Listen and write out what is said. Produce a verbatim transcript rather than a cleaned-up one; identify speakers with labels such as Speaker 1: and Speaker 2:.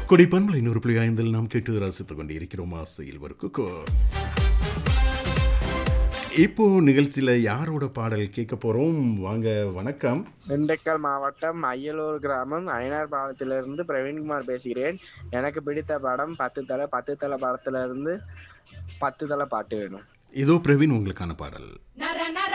Speaker 1: கொடை பண்பலை நூறு புள்ளி ஐந்தில் நாம் கேட்டு ரசித்துக் கொண்டிருக்கிறோம் ஆசையில் ஒரு குக்கோ. இப்போ நிகழ்ச்சியில் யாரோட பாடல் கேட்க போகிறோம்? வாங்க, வணக்கம்.
Speaker 2: திண்டுக்கல் மாவட்டம் அய்யலூர் கிராமம் ஐனார் பாலத்திலிருந்து பிரவீன்குமார் பேசுகிறேன். எனக்கு பிடித்த படம் பத்து தலை. பத்து தலை படத்திலிருந்து பத்து தலை பாட்டு வேணும்.
Speaker 1: இதோ பிரவீன், உங்களுக்கான பாடல்.